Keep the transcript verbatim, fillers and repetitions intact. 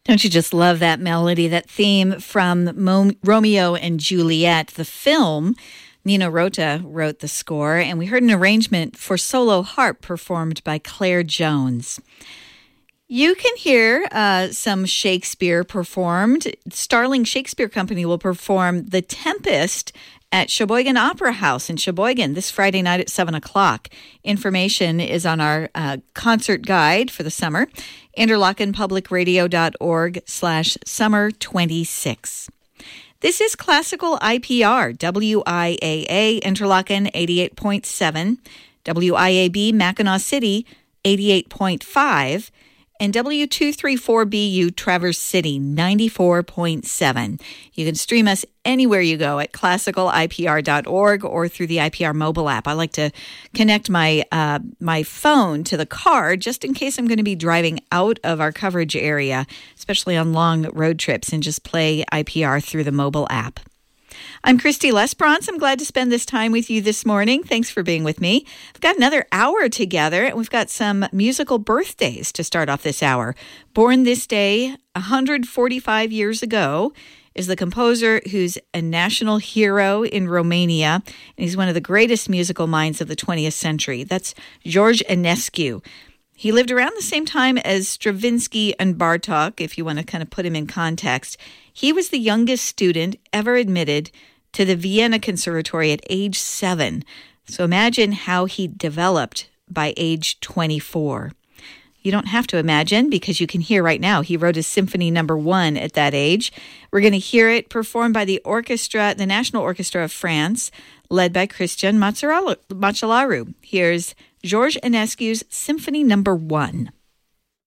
Don't you just love that melody, that theme from Mo- Romeo and Juliet, the film? Nino Rota wrote the score, and we heard an arrangement for solo harp performed by Claire Jones. You can hear uh, some Shakespeare performed. Starling Shakespeare Company will perform The Tempest at Sheboygan Opera House in Sheboygan this Friday night at seven o'clock. Information is on our uh, concert guide for the summer, interlockenpublicradio.org slash summer 26. This is Classical I P R, W I A A, Interlochen eighty-eight point seven, W I A B, Mackinac City eighty-eight point five, and W two thirty-four B U, Traverse City ninety-four point seven. You can stream us anywhere you go at classical I P R dot org or through the I P R mobile app. I like to connect my uh, my phone to the car just in case I'm going to be driving out of our coverage area, especially on long road trips, and just play I P R through the mobile app. I'm Christy Lesperance. I'm glad to spend this time with you this morning. Thanks for being with me. We've got another hour together, and we've got some musical birthdays to start off this hour. Born this day, one hundred forty-five years ago, is the composer who's a national hero in Romania, and he's one of the greatest musical minds of the twentieth century. That's George Enescu. He lived around the same time as Stravinsky and Bartók, if you want to kind of put him in context. He was the youngest student ever admitted to the Vienna Conservatory at age seven. So imagine how he developed by age twenty-four. You don't have to imagine, because you can hear right now. He wrote his Symphony Number One at that age. We're going to hear it performed by the orchestra, the National Orchestra of France, led by Christian Macellaro. Here's George Enescu's Symphony Number One.